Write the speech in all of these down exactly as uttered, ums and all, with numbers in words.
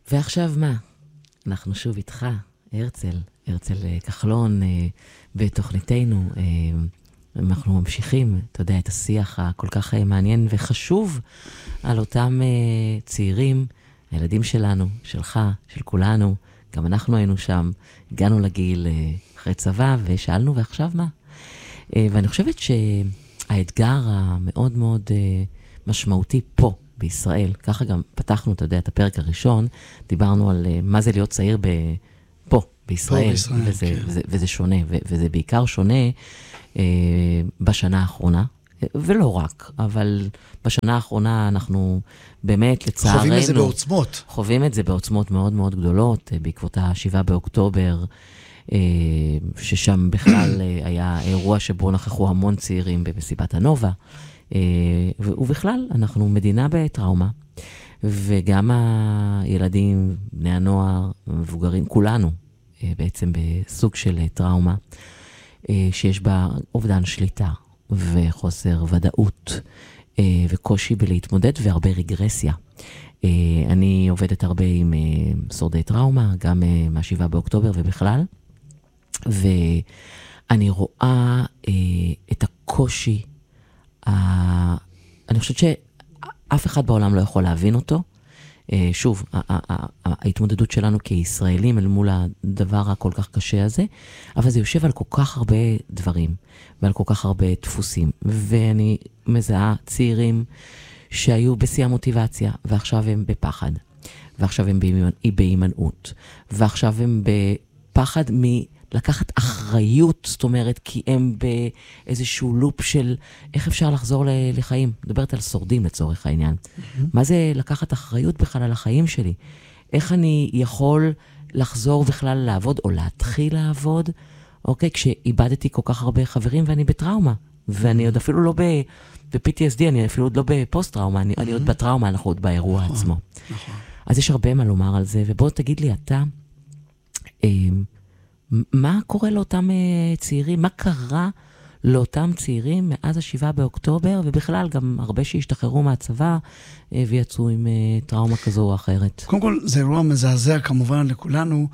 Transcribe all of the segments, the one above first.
ועכשיו מה? אנחנו שוב איתך, הרצל, הרצל כחלון, בתוכניתנו. אנחנו ממשיכים, אתה יודע, את השיח הכל כך מעניין וחשוב על אותם צעירים, הילדים שלנו, שלך, של כולנו. גם אנחנו היינו שם, הגענו לגיל אחרי צבא ושאלנו, ועכשיו מה? ואני חושבת שהאתגר המאוד מאוד משמעותי פה, בישראל, ככה גם פתחנו, אתה יודע, את הפרק הראשון, דיברנו על מה זה להיות צעיר ב... פה, בישראל, פה בישראל וזה, כן. וזה, וזה שונה, ו, וזה בעיקר שונה אה, בשנה האחרונה, ולא רק, אבל בשנה האחרונה אנחנו באמת לצערנו... חווים את זה בעוצמות. חווים את זה בעוצמות מאוד מאוד גדולות, בעקבות השבעה באוקטובר, אה, ששם בכלל היה אירוע שבו נכחו המון צעירים במסיבת הנובה, ובכלל, אנחנו מדינה בטראומה, וגם הילדים, בני הנוער, מבוגרים, כולנו בעצם בסוג של טראומה, שיש בה אובדן שליטה וחוסר ודאות, וקושי בלהתמודד והרבה רגרסיה. אני עובדת הרבה עם שורדי טראומה, גם מהשבעה באוקטובר ובכלל, ואני רואה את הקושי, אני חושבת שאף אחד בעולם לא יכול להבין אותו. שוב, ההתמודדות שלנו כישראלים אל מול הדבר הכל כך קשה הזה, אבל זה יושב על כל כך הרבה דברים, ועל כל כך הרבה דפוסים. ואני מזהה צעירים שהיו בשיא המוטיבציה, ועכשיו הם בפחד, ועכשיו הם בהימנעות, ועכשיו הם בפחד מ... לקחת אחריות, זאת אומרת, כי הם באיזשהו לופ של איך אפשר לחזור לחיים. מדברת על שורדים לצורך העניין. Mm-hmm. מה זה לקחת אחריות בכלל על החיים שלי? איך אני יכול לחזור בכלל לעבוד או להתחיל לעבוד? אוקיי, כשאיבדתי כל כך הרבה חברים ואני בטראומה, ואני עוד אפילו לא ב-פי טי אס די, אני אפילו עוד לא בפוסט-טראומה, אני, mm-hmm. אני עוד בטראומה, אנחנו עוד באירוע נכון, עצמו. נכון. אז יש הרבה מה לומר על זה, ובוא תגיד לי, אתה... אה, מה קורה לאותם uh, צעירים? מה קרה לאותם צעירים מאז השבעה באוקטובר, ובכלל גם הרבה שהשתחררו מהצבא uh, ויצאו עם uh, טראומה כזו או אחרת? קודם כל, זה אירוע מזעזע כמובן לכולנו.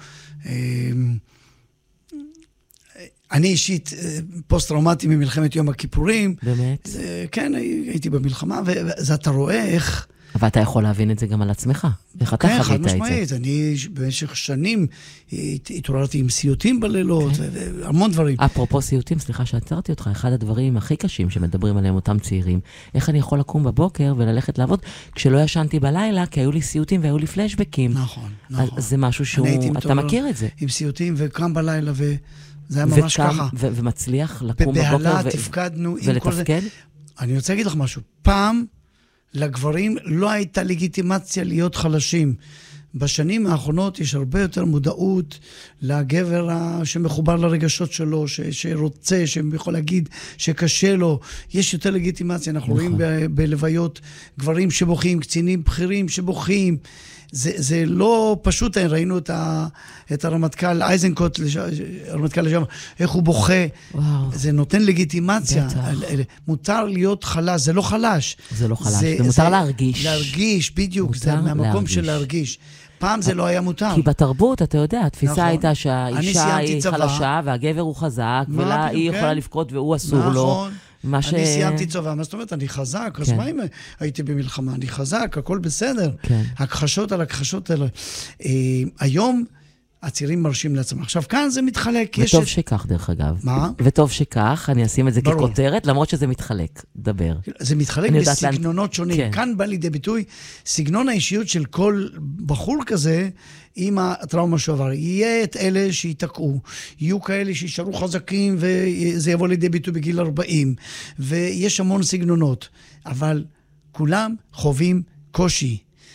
אני אישית פוסט-טראומטי ממלחמת יום הכיפורים. באמת? כן, הייתי במלחמה, וזה אתה רואה איך... אבל אתה יכול להבין את זה גם על עצמך. איך אתה כן, חווית את זה? חד משמעית. אני במשך שנים התעוררתי עם סיוטים בלילות, והמון דברים. אפרופו סיוטים, סליחה שעצרתי אותך, אחד הדברים הכי קשים שמדברים עליהם אותם צעירים, איך אני יכול לקום בבוקר וללכת לעבוד כשלא ישנתי בלילה, כי היו לי סיוטים והיו לי פלשבקים. נכון, נכון. אז זה משהו שהוא, אתה מכיר את זה. עם סיוטים וקם בלילה, וזה היה ממש ככה. ומצליח לקום בבוקר בבהלה תפקדנו. ולתפקד? אני רוצה להגיד לך משהו. פעם לגברים לא הייתה לגיטימציה להיות חלשים. בשנים האחרונות יש הרבה יותר מודעות לגבר שמחובר לרגשות שלו, ש- שרוצה, שיכול להגיד שקשה לו. יש יותר לגיטימציה. אנחנו נכון. רואים ב- בלוויות גברים שבוכים, קצינים בכירים שבוכים. זה, זה לא פשוט, ראינו את, ה, את הרמטכ"ל אייזנקוט, הרמטכ"ל לשם, איך הוא בוכה. וואו. זה נותן לגיטימציה. בטח. מותר להיות חלש, זה לא חלש. זה לא חלש, זה, זה מותר זה להרגיש. להרגיש, בדיוק, זה מהמקום להרגיש. של להרגיש. פעם זה לא היה מותר. כי בתרבות, אתה יודע, התפיסה נכון. הייתה שהאישה היא צבא. חלשה, והגבר הוא חזק, ולה היא כן. יכולה לפקוד והוא אסור נכון. לו. אני ש... סיימתי צבא, מה זאת אומרת? אני חזק, כן. אז מה אם הייתי במלחמה? אני חזק, הכל בסדר. כן. הכחשות על הכחשות האלה. אה, היום הצעירים מרשים לעצמם. עכשיו, כאן זה מתחלק. וטוב את... שכך, דרך אגב. מה? וטוב שכך, אני אשים את זה ברור. ככותרת, למרות שזה מתחלק. דבר. זה מתחלק בסגנונות לאן... שונים. כן. כאן בא לידי ביטוי, סגנון האישיות של כל בחור כזה, עם הטראומה שעבר. יהיה את אלה שיתקעו, יהיו כאלה שישארו חזקים, וזה יבוא לידי ביטוי בגיל ארבעים, ויש המון סגנונות, אבל כולם חווים קושי.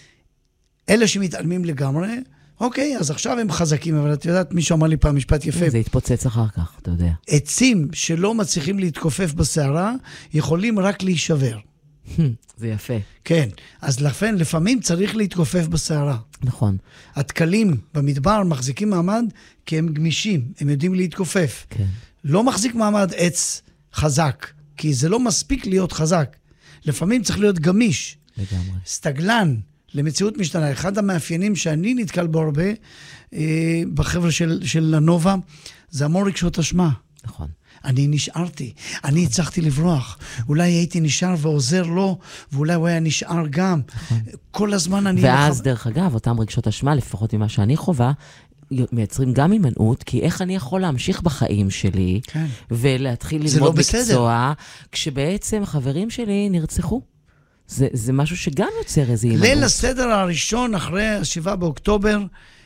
אלה שמתעלמים לגמרי, אוקיי, אז עכשיו הם חזקים, אבל את יודעת, מישהו אמר לי פעם משפט יפה. זה יתפוצץ אחר כך, אתה יודע. עצים שלא מצליחים להתכופף בסערה, יכולים רק להישבר. זה יפה. כן, אז לפעמים, לפעמים צריך להתכופף בסערה. נכון. התקלים במדבר מחזיקים מעמד כי הם גמישים, הם יודעים להתכופף. כן. לא מחזיק מעמד עץ חזק, כי זה לא מספיק להיות חזק. לפעמים צריך להיות גמיש. לגמרי. סטגלן למציאות משתנה. אחד המאפיינים שאני נתקל בו הרבה, אה, בחבר'ה של, של הנובה, זה המון רגשות אשמה. נכון. אני נשארתי, אני הצלחתי לברוח. אולי הייתי נשאר ועוזר לו, ואולי הוא היה נשאר גם. כל הזמן אני... ואז, דרך אגב, אותם רגשות אשמה, לפחות ממה שאני חובה, מייצרים גם הימנעות, כי איך אני יכול להמשיך בחיים שלי, כן. ולהתחיל ללמוד מקצוע, כשבעצם חברים שלי נרצחו. זה, זה משהו שגם יוצר איזה הימנעות. ליל הסדר הראשון אחרי השבעה באוקטובר,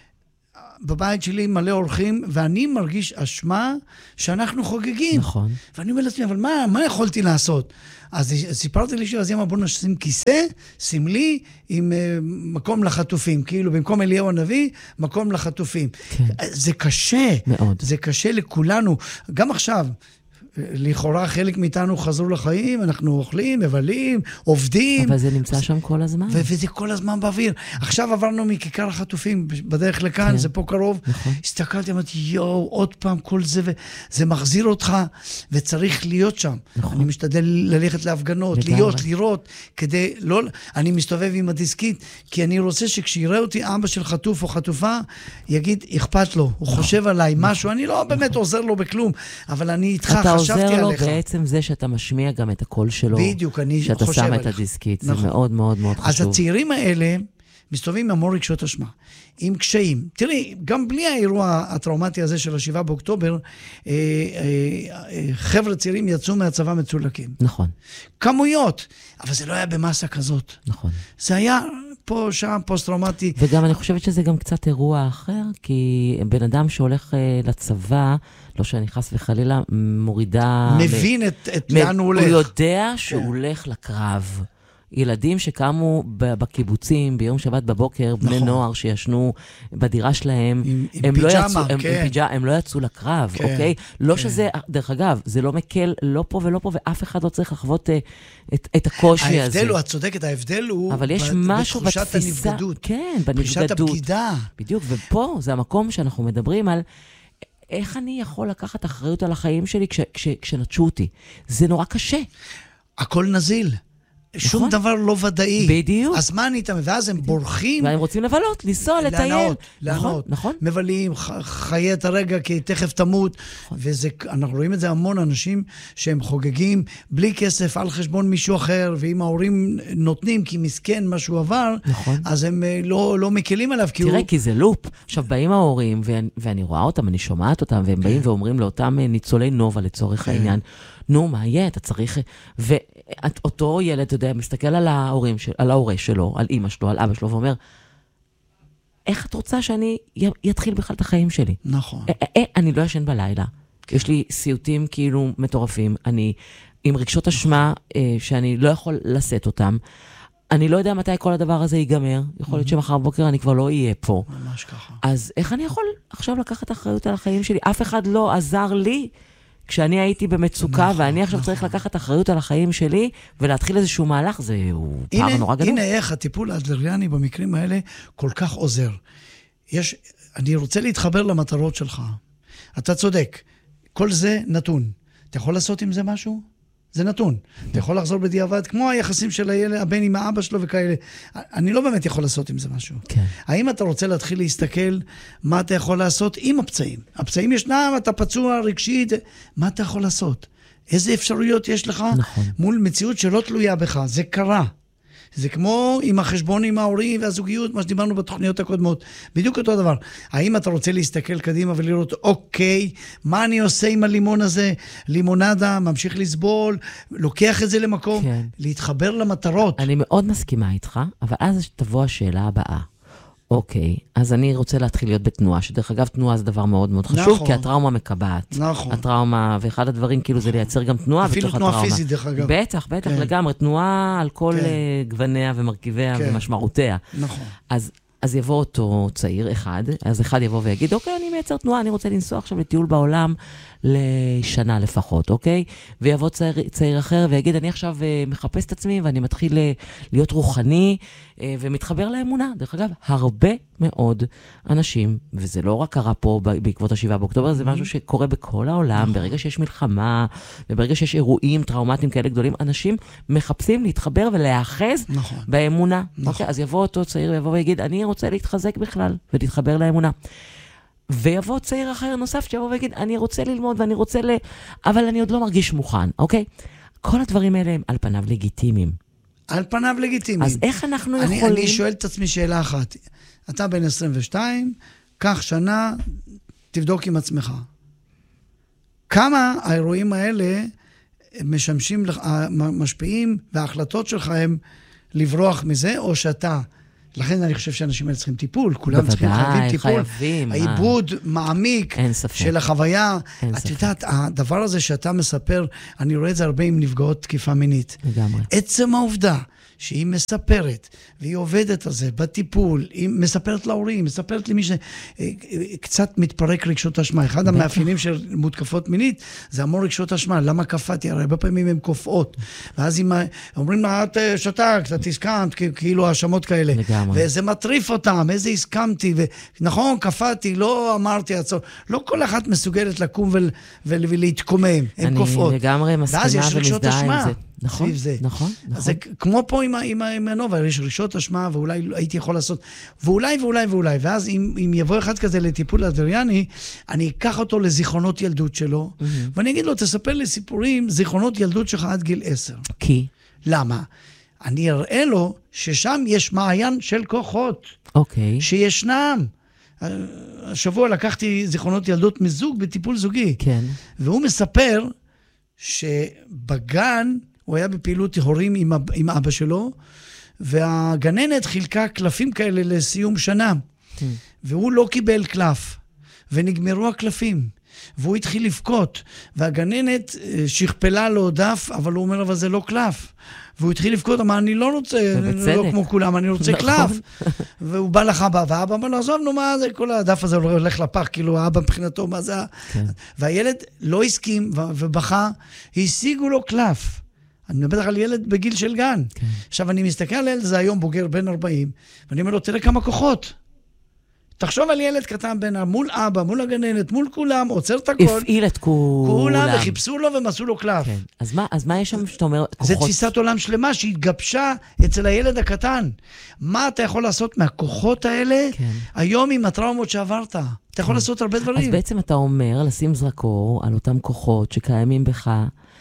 בבית שלי מלא אורחים, ואני מרגיש אשמה שאנחנו חוגגים. נכון. ואני אומר לעצמי, אבל מה, מה יכולתי לעשות? אז סיפרתי לי אז ימה, בוא נשים כיסא, סמלי, עם uh, מקום לחטופים. כאילו, במקום אליהו הנביא, מקום לחטופים. כן. זה קשה. מאוד. זה קשה לכולנו. גם עכשיו, לכאורה חלק מאיתנו חזרו לחיים, אנחנו אוכלים, מבלים, עובדים. אבל זה נמצא שם כל הזמן. ו- וזה כל הזמן באוויר. עכשיו עברנו מכיכר החטופים בדרך לכאן, כן. זה פה קרוב. נכון. הסתכלתי, אמרתי, יואו, עוד פעם כל זה, וזה מחזיר אותך, וצריך להיות שם. נכון. אני משתדל ללכת להפגנות, לגמרי. להיות, לראות, כדי לא... אני מסתובב עם הדיסקית, כי אני רוצה שכשיראה אותי אבא של חטוף או חטופה, יגיד, אכפת לו, הוא נכון. חושב עליי נכון. משהו, אני לא באמת נכון. עוזר לו בכלום, אבל אני איתך, עוזר לו בעצם זה שאתה משמיע גם את הקול שלו. בדיוק, אני שאתה חושב שם עליך. את הדיסקית. נכון. זה מאוד מאוד מאוד חשוב. אז הצעירים האלה מסתובבים עם המון רגשות אשמה, עם קשיים. תראי, גם בלי האירוע הטראומטי הזה של השבעה באוקטובר, אה, אה, חבר'ה צעירים יצאו מהצבא מצולקים. נכון. כמויות, אבל זה לא היה במסה כזאת. נכון. זה היה... פה, שם, פוסט-טראומטי. וגם אני חושבת שזה גם קצת אירוע אחר, כי בן אדם שהולך uh, לצבא, לא שאני חס וחלילה, מורידה... מבין מ- את, את מ- לאן הוא הולך. הוא יודע שהוא הולך לקרב. ילדים שקמו בקיבוצים ביום שבת בבוקר, בני נכון. נוער שישנו בדירה שלהם, עם, עם הם, פיג'מה, לא יצאו, הם, כן. עם פיג'מה, הם לא יצאו לקרב, כן, אוקיי? לא כן. שזה, דרך אגב, זה לא מקל, לא פה ולא פה, ואף אחד לא צריך לחוות את, את הקושי ההבדל הזה. ההבדל הוא, את צודקת, ההבדל הוא... אבל יש ב- משהו בתפיסה... הנבגדות. כן, בנבגדות. תחושת הבגידה. בדיוק, ופה זה המקום שאנחנו מדברים על... איך אני יכול לקחת אחריות על החיים שלי כש, כש, כשנטשו אותי? זה נורא קשה. הכל נזיל. שום נכון? דבר לא ודאי. בדיוק. אז מה אני איתם? ואז הם בורחים. והם רוצים לבלות, לנסוע, לטייל. לענות, נכון, לענות. נכון. מבלים, ח- חיי את הרגע, כי תכף תמות. נכון. וזה, אנחנו רואים את זה המון אנשים שהם חוגגים בלי כסף על חשבון מישהו אחר, ואם ההורים נותנים כי מסכן משהו עבר, נכון. אז הם אה, לא, לא מקלים עליו. כי תראה, הוא... כי זה לופ. עכשיו, באים ההורים, ואני, ואני רואה אותם, אני שומעת אותם, והם באים ואומרים לאותם ניצולי נובה לצורך העניין, נו, מה יהיה? אתה צריך... ואותו ילד, אתה יודע, מסתכל על ההורים, על ההורה שלו, על אמא שלו, על אבא שלו, ואומר, איך את רוצה שאני יתחיל בכלל את החיים שלי? נכון. אני לא ישן בלילה. יש לי סיוטים כאילו מטורפים. אני עם רגשות אשמה שאני לא יכול לשאת אותם. אני לא יודע מתי כל הדבר הזה ייגמר. יכול להיות שמחר בבוקר אני כבר לא אהיה פה. ממש ככה. אז איך אני יכול עכשיו לקחת אחריות על החיים שלי? אף אחד לא עזר לי כשאני הייתי במצוקה, נכון, ואני עכשיו נכון. צריך לקחת אחריות על החיים שלי, ולהתחיל איזשהו מהלך, זה הוא פער הנה, נורא גדול. הנה איך הטיפול האדלריאני במקרים האלה כל כך עוזר. יש, אני רוצה להתחבר למטרות שלך. אתה צודק. כל זה נתון. אתה יכול לעשות עם זה משהו? זה נתון. אתה יכול לחזור בדיעבד, כמו היחסים של הילד, הבן עם האבא שלו וכאלה. אני לא באמת יכול לעשות עם זה משהו. כן. האם אתה רוצה להתחיל להסתכל מה אתה יכול לעשות עם הפצעים? הפצעים ישנם, אתה פצוע רגשית, מה אתה יכול לעשות? איזה אפשרויות יש לך נכון. מול מציאות שלא תלויה בך? זה קרה. זה כמו עם החשבון עם ההורים והזוגיות, מה שדיברנו בתוכניות הקודמות. בדיוק אותו דבר. האם אתה רוצה להסתכל קדימה ולראות, אוקיי, מה אני עושה עם הלימון הזה? לימונדה, ממשיך לסבול, לוקח את זה למקום, כן. להתחבר למטרות. אני מאוד מסכימה איתך, אבל אז תבוא השאלה הבאה. אוקיי, אז אני רוצה להתחיל להיות בתנועה, שדרך אגב תנועה זה דבר מאוד מאוד חשוב, נכון. כי הטראומה מקבעת. נכון. הטראומה, ואחד הדברים כאילו זה לייצר גם תנועה בתוך הטראומה. אפילו תנועה פיזית דרך אגב. בטח, בטח, כן. לגמרי. תנועה על כל כן. גווניה ומרכיביה כן. ומשמעותיה. נכון. אז, אז יבוא אותו צעיר אחד, אז אחד יבוא ויגיד, אוקיי, אני מייצר תנועה, אני רוצה לנסוע עכשיו לטיול בעולם לשנה לפחות, אוקיי? ויבוא צעיר, צעיר אחר ויגיד, אני עכשיו מחפש את עצמי ואני מתחיל להיות רוחני ומתחבר לאמונה. דרך אגב, הרבה מאוד אנשים, וזה לא רק קרה פה בעקבות השבעה באוקטובר, זה משהו שקורה בכל העולם, ברגע שיש מלחמה, וברגע שיש אירועים טראומטיים כאלה גדולים, אנשים מחפשים להתחבר ולהאחז נכון. באמונה. נכון. אוקיי? אז יבוא אותו צעיר ויבוא ויגיד, אני רוצה להתחזק בכלל ולהתחבר לאמונה. ויבוא צעיר אחר נוסף שיבוא ויגיד, אני רוצה ללמוד ואני רוצה ל... אבל אני עוד לא מרגיש מוכן, אוקיי? כל הדברים האלה הם על פניו לגיטימיים. על פניו לגיטימיים. אז איך אנחנו אני, יכולים... אני שואל את עצמי שאלה אחת. אתה בן עשרים ושתיים, קח שנה, תבדוק עם עצמך. כמה האירועים האלה משמשים, משפיעים, וההחלטות שלך הם לברוח מזה, או שאתה... לכן אני חושב שאנשים האלה צריכים טיפול, כולם צריכים חייבים טיפול. חייבים. העיבוד מעמיק של החוויה. את יודעת, הדבר הזה שאתה מספר, אני רואה את זה הרבה עם נפגעות תקיפה מינית. לגמרי. עצם העובדה שהיא מספרת, והיא עובדת על זה, בטיפול, היא מספרת להורים, מספרת למי שקצת מתפרק רגשות אשמה. אחד המאפיינים של מותקפות מינית, זה המון רגשות אשמה. למה קפאתי? הרי הרבה פעמים הן קופאות. ואז אומרים לה, את שתקת, את הסכמת, כאילו האשמות כאלה. לגמרי. וזה מטריף אותם, איזה הסכמתי, ונכון, קפאתי, לא אמרתי, לא כל אחת מסוגלת לקום ולהתקומם, הן קופאות. אני לגמרי מסכימה ומזדהה עם זה. נכון, נכון, נכון. זה כמו פה עם, עם, עם הנובה, יש רגשות אשמה, ואולי הייתי יכול לעשות, ואולי ואולי ואולי, ואז אם, אם יבוא אחד כזה לטיפול אדריאני, אני אקח אותו לזיכרונות ילדות שלו, mm-hmm. ואני אגיד לו, תספר לי סיפורים, זיכרונות ילדות שלך עד גיל עשר. כי? למה? אני אראה לו ששם יש מעיין של כוחות. אוקיי. Okay. שישנם. השבוע לקחתי זיכרונות ילדות מזוג בטיפול זוגי. כן. והוא מספר שבגן, הוא היה בפעילות הורים עם, עם אבא שלו, והגננת חילקה קלפים כאלה לסיום שנה, mm. והוא לא קיבל קלף, ונגמרו הקלפים, והוא התחיל לבכות, והגננת שכפלה לו דף, אבל הוא אומר, אבל זה לא קלף. והוא התחיל לבכות, אמר, אני לא רוצה, אני לא כמו כולם, אני רוצה קלף. והוא בא לך אבא, והאבא אמר לו, עזוב, נו, מה זה, כל הדף הזה הולך לפח, כאילו, האבא מבחינתו, מה זה? והילד לא הסכים, ובכה, השיגו לו קלף. אני מדבר על ילד בגיל של גן. כן. עכשיו, אני מסתכל על ילד, זה היום בוגר בן ארבעים, ואני אומר לו, תראה כמה כוחות. תחשוב על ילד קטן בין מול אבא, מול הגננת, מול כולם, עוצר את הכל. הפעיל את כולם. כולם, וחיפשו לו ומסו לו קלף. כן. אז מה, אז מה יש שם שאתה אומר? כוחות... זה תפיסת עולם שלמה שהתגבשה אצל הילד הקטן. מה אתה יכול לעשות מהכוחות האלה? כן. היום עם הטראומות שעברת. אתה כן. יכול לעשות הרבה דברים. אז בעצם אתה אומר, לשים זרקור על אותם כוחות שקיימים בך,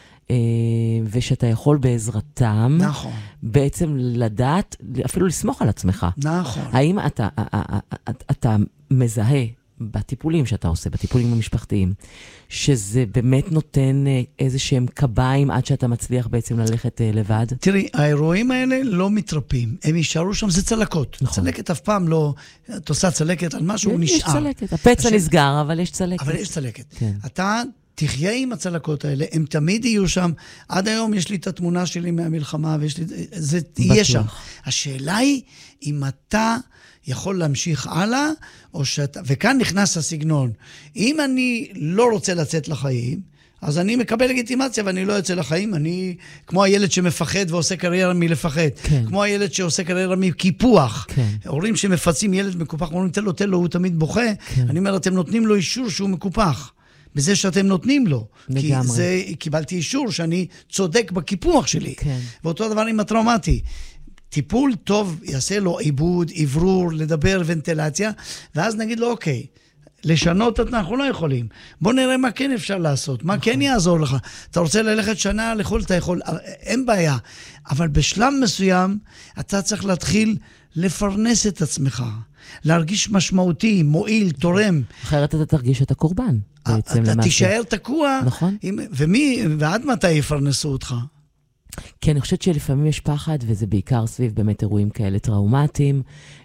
ושאתה יכול בעזרתם, נכון. בעצם לדעת, אפילו לסמוך על עצמך. נכון. האם אתה, אתה מזהה בטיפולים שאתה עושה, בטיפולים המשפחתיים, שזה באמת נותן איזה שהם קביים עד שאתה מצליח בעצם ללכת לבד? תראי, האירועים האלה לא מתרפים. הם יישארו שם, זה צלקות. נכון. צלקת אף פעם לא, את עושה צלקת על משהו, הוא נשאר. יש צלקת. הפצע נסגר, אבל יש צלקת. אבל יש צלקת. כן. אתה... תחיה עם הצלקות האלה, הם תמיד יהיו שם. עד היום יש לי את התמונה שלי מהמלחמה, ויש לי, זה יהיה שם. השאלה היא, אם אתה יכול להמשיך הלאה, או שאתה, וכאן נכנס הסגנון. אם אני לא רוצה לצאת לחיים, אז אני מקבל לגיטימציה, ואני לא יוצא לחיים. אני, כמו הילד שמפחד ועושה קריירה מלפחד. כן. כמו הילד שעושה קריירה מקיפוח. כן. הורים שמפצים ילד מקופח, אומרים, תן לו, תן לו, הוא תמיד בוכה. כן. אני אומר, אתם נותנים לו אישור שהוא מקופח. בזה שאתם נותנים לו. לגמרי. כי זה, קיבלתי אישור שאני צודק בקיפוח שלי. כן. ואותו דבר עם הטראומטי. טיפול טוב יעשה לו עיבוד, עברור, לדבר, ונטילציה, ואז נגיד לו, אוקיי, לשנות אנחנו לא יכולים. בוא נראה מה כן אפשר לעשות, מה כן יעזור לך. אתה רוצה ללכת שנה לחול, אתה יכול, אין בעיה. אבל בשלב מסוים, אתה צריך להתחיל לפרנס את עצמך. להרגיש משמעותי, מועיל, תורם. אחרת אתה תרגיש את הקורבן. בעצם אתה תישאר תקוע. נכון. ומי, ועד מתי יפרנסו אותך? כי אני חושבת שלפעמים יש פחד, וזה בעיקר סביב באמת אירועים כאלה טראומטיים.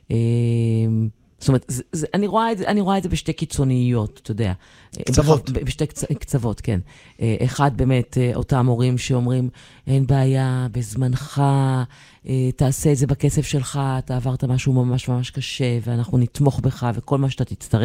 זאת אומרת, זה, זה, אני, רואה את, אני רואה את זה בשתי קיצוניות, אתה יודע. קצוות. בח, בשתי קצ, קצוות, כן. אחד באמת, אותם הורים שאומרים, אין בעיה, בזמנך, תעשה את זה בכסף שלך, אתה עברת משהו ממש ממש קשה, ואנחנו נתמוך בך, וכל מה שאתה תצטרך,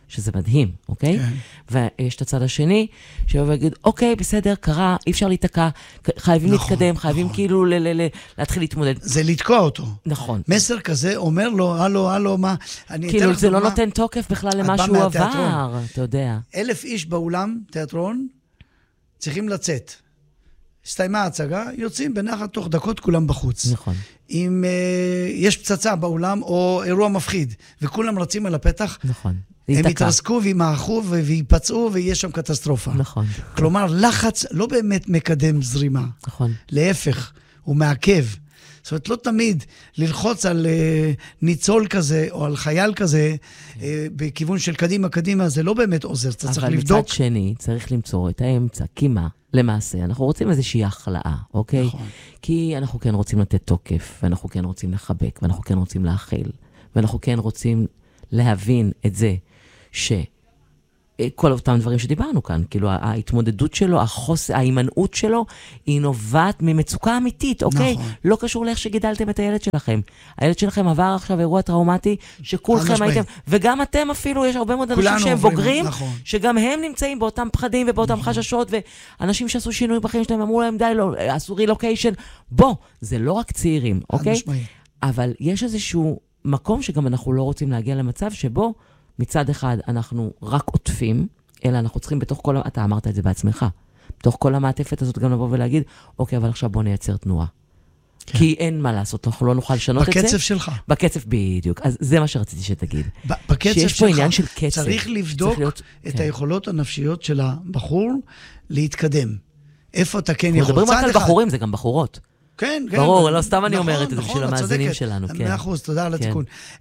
שזה מדהים, אוקיי? כן. ויש את הצד השני, שהוא יגיד, אוקיי, בסדר, קרה, אי אפשר להתקע, חייבים נכון, להתקדם, חייבים נכון. כאילו ל- ל- ל- להתחיל להתמודד. זה לתקוע אותו. נכון. מסר כזה אומר לו, הלו, הלו, מה? אני אתן כאילו לך זה לא דוגמה. נותן תוקף בכלל למה את באה שהוא מהתיאטרון. עבר, אתה יודע. אלף איש באולם, תיאטרון, צריכים לצאת. הסתיימה ההצגה, יוצאים בנחת תוך דקות כולם בחוץ. נכון. אם uh, יש פצצה באולם או אירוע מפחיד, וכולם רצים על הפתח, נכון. הם יתרסקו וימעכו ויפצעו ויש שם קטסטרופה. נכון. כלומר, לחץ לא באמת מקדם זרימה. נכון. להפך, הוא מעכב. זאת אומרת, לא תמיד ללחוץ על uh, ניצול כזה או על חייל כזה uh, בכיוון של קדימה, קדימה, זה לא באמת עוזר. אתה צריך לבדוק. אבל מצד שני, צריך למצוא את האמצע, כי מה? למעשה, אנחנו רוצים איזושהי הכלאה, אוקיי? נכון. כי אנחנו כן רוצים לתת תוקף, ואנחנו כן רוצים לחבק, ואנחנו כן רוצים להכיל, ואנחנו כן רוצים להבין את זה ש... כל אותם דברים שדיברנו כאן, כאילו ההתמודדות שלו, החוס, ההימנעות שלו, היא נובעת ממצוקה אמיתית, אוקיי? נכון. לא קשור לאיך שגידלתם את הילד שלכם. הילד שלכם עבר עכשיו אירוע טראומטי, שכולכם הייתם, וגם אתם אפילו, יש הרבה מאוד אנשים שהם בוגרים, נכון. שגם הם נמצאים באותם פחדים ובאותם נכון. חששות, ואנשים שעשו שינוי בחיים שלהם, אמרו להם, די, לא, עשו רילוקיישן. בוא, זה לא רק צעירים, אוקיי? משמעית. אבל יש איזשהו מקום שגם אנחנו לא רוצים להגיע למצב שבו מצד אחד אנחנו רק עוטפים, אלא אנחנו צריכים בתוך כל, אתה אמרת את זה בעצמך, בתוך כל המעטפת הזאת גם לבוא ולהגיד, אוקיי, אבל עכשיו בוא נייצר תנועה. כן. כי אין מה לעשות, אנחנו לא נוכל לשנות את זה. בקצב שלך. בקצב בדיוק, אז זה מה שרציתי שתגיד. בקצב שיש שלך. פה עניין של קצב. צריך לבדוק צריך להיות, את כן. היכולות הנפשיות של הבחור להתקדם. איפה אתה כן יכול? אנחנו מדברים רק על בחורים, זה גם בחורות. כן, כן. ברור, לא סתם אני נכון, אומרת את זה נכון, בשביל המאזינים שלנו. מאה אחוז, תודה על התיקון.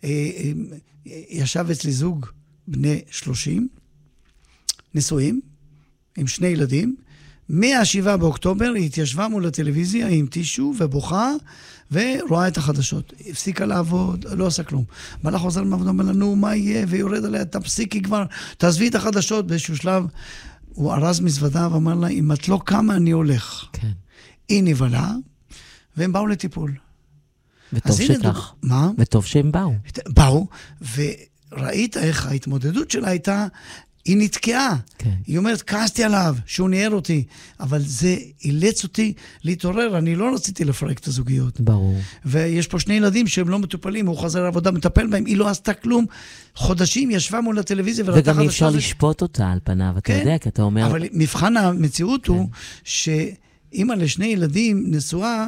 ישב אצלי זוג בני שלושים, נשואים, עם שני ילדים, מהשבעה באוקטובר היא התיישבה מול הטלוויזיה עם טישו ובוכה, ורואה את החדשות. הפסיקה לעבוד, לא עושה כלום. מלאך חוזר מעבודה, אומר לנו, מה יהיה? ויורד עליה, תפסיקי כבר, תעזבי את החדשות. באיזשהו שלב, הוא ארז מזוודה ואמר לה, אם את לא קמה, אני הולך. כן. היא נבלה, והם באו לטיפול. וטוב שכך. מה? וטוב שהם באו. באו, וראית איך ההתמודדות שלה הייתה, היא נתקעה. כן. היא אומרת, כעסתי עליו, שהוא ניער אותי, אבל זה אילץ אותי להתעורר, אני לא רציתי לפרק את הזוגיות. ברור. ויש פה שני ילדים שהם לא מטופלים, הוא חזר לעבודה, מטפל בהם, היא לא עשתה כלום. חודשים ישבה מול הטלוויזיה וראתה חדשה. וגם אי אפשר לשפוט אותה על פניו, אתה כן, יודע, כי אתה אומר... אבל מבחן המציאות כן. הוא שאמא לשני ילדים נשואה,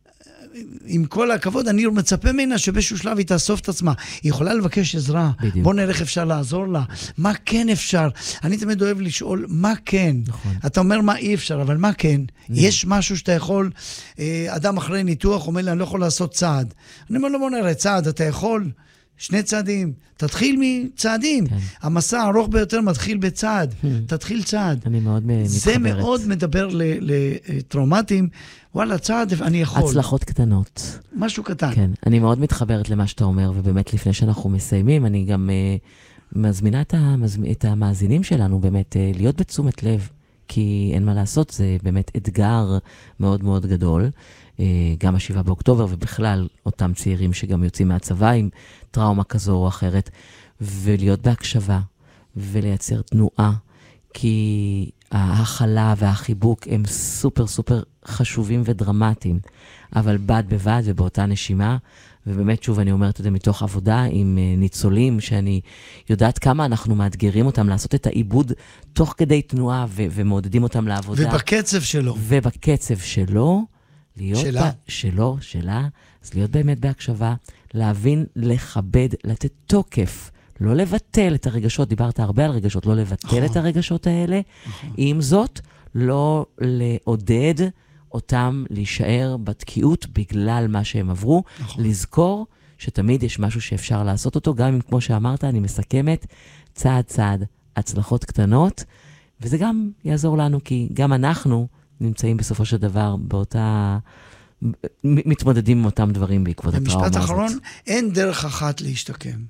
עם כל הכבוד, אני מצפה ממנה שבאיזשהו שלב היא תאסוף את עצמה. היא יכולה לבקש עזרה. בדיוק. בוא נראה איך אפשר לעזור לה. מה כן אפשר? אני תמיד אוהב לשאול, מה כן? נכון. אתה אומר מה אי אפשר, אבל מה כן? יש משהו שאתה יכול, אדם אחרי ניתוח אומר לי, אני לא יכול לעשות צעד. אני אומר לו, בוא נראה, צעד, אתה יכול? שני צעדים. תתחיל מצעדים. כן. המסע הארוך ביותר מתחיל בצעד. תתחיל צעד. אני מאוד מתחברת. זה מאוד מדבר לטראומטים. וואלה, צעד, אני יכול. הצלחות קטנות. משהו קטן. כן, אני מאוד מתחברת למה שאתה אומר, ובאמת לפני שאנחנו מסיימים, אני גם uh, מזמינה את, המזמ... את המאזינים שלנו באמת uh, להיות בתשומת לב, כי אין מה לעשות, זה באמת אתגר מאוד מאוד גדול, uh, גם השבעה באוקטובר, ובכלל אותם צעירים שגם יוצאים מהצבא עם טראומה כזו או אחרת, ולהיות בהקשבה, ולייצר תנועה, כי ההכלה והחיבוק הם סופר סופר חשובים ודרמטיים, אבל בד בבד ובאותה נשימה, ובאמת שוב אני אומרת את זה מתוך עבודה עם ניצולים, שאני יודעת כמה אנחנו מאתגרים אותם לעשות את העיבוד תוך כדי תנועה, ו- ומעודדים אותם לעבודה. ובקצב שלו. ובקצב שלו, להיות שלה. ב- שלו, שלה, אז להיות באמת בהקשבה, להבין, לכבד, לתת תוקף, לא לבטל את הרגשות, דיברת הרבה על רגשות, לא לבטל את הרגשות האלה, עם זאת, לא לעודד אותם להישאר בתקיעות בגלל מה שהם עברו, לזכור שתמיד יש משהו שאפשר לעשות אותו, גם אם כמו שאמרת, אני מסכמת, צעד צעד, הצלחות קטנות, וזה גם יעזור לנו, כי גם אנחנו נמצאים בסופו של דבר באותה, מתמודדים עם אותם דברים בעקבות הטראומה הזאת. במשפט אחרון, אין דרך אחת להשתקם.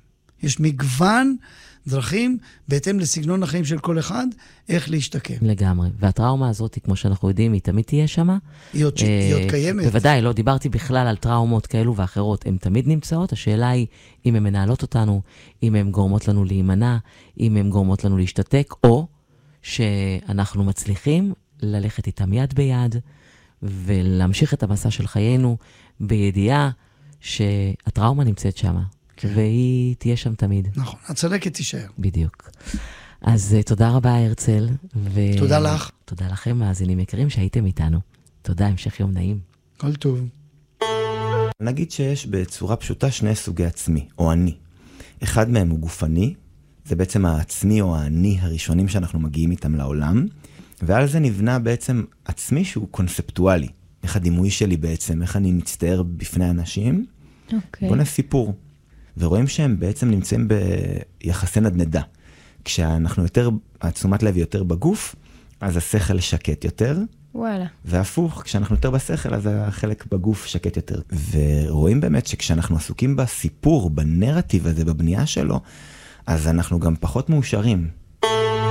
יש מגוון דרכים, בהתאם לסגנון החיים של כל אחד, איך להשתקם. לגמרי. והטראומה הזאת, כמו שאנחנו יודעים, היא תמיד תהיה שמה. היא עוד, היא עוד קיימת. בוודאי, לא דיברתי בכלל על טראומות כאלו ואחרות. הן תמיד נמצאות. השאלה היא אם הן מנהלות אותנו, אם הן גורמות לנו להימנע, אם הן גורמות לנו להשתתק, או שאנחנו מצליחים ללכת איתם יד ביד, ולהמשיך את המסע של חיינו בידיעה שהטראומה נמצאת שמה. והיא תהיה שם תמיד. נכון, הצדקת תישאר. בדיוק. אז תודה רבה, הרצל. ו... תודה לך. תודה לכם, מאזינים יקרים, שהייתם איתנו. תודה, המשך יום נעים. כל טוב. נגיד שיש בצורה פשוטה שני סוגי עצמי, או אני. אחד מהם הוא גופני, זה בעצם העצמי או האני הראשונים שאנחנו מגיעים איתם לעולם, ועל זה נבנה בעצם עצמי שהוא קונספטואלי. איך הדימוי שלי בעצם, איך אני מצטער בפני אנשים. אוקיי. בוא נסיפור. ורואים שהם בעצם נמצאים ביחסי נדנדה. כשאנחנו יותר, התשומת לב יותר בגוף, אז השכל שקט יותר. וואלה. והפוך, כשאנחנו יותר בשכל, אז החלק בגוף שקט יותר. ורואים באמת שכשאנחנו עסוקים בסיפור, בנרטיב הזה, בבנייה שלו, אז אנחנו גם פחות מאושרים.